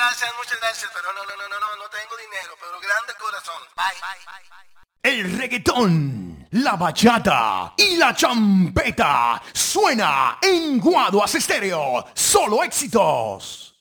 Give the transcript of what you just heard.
muchas gracias, pero no tengo dinero, pero grande corazón. Bye. El reggaetón, la bachata y la champeta suena en Guaduas Estéreo. Solo éxitos.